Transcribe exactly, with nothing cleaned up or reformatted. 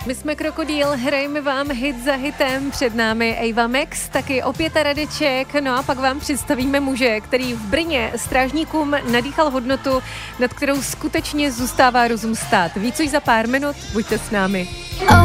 My jsme Krokodýl, hrajeme vám hit za hitem, před námi Ava Max, taky opět Radeček, no a pak vám představíme muže, který v Brně strážníkům nadýchal hodnotu, nad kterou skutečně zůstává rozum stát. Víc už za pár minut, buďte s námi. Oh.